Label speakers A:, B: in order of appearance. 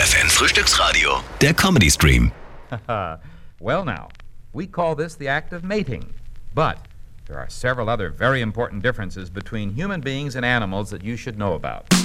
A: FFN Frühstücksradio, der Comedy Stream.
B: Well, now, we call this the act of mating. But there are several other very important differences between human beings and animals that you should know about.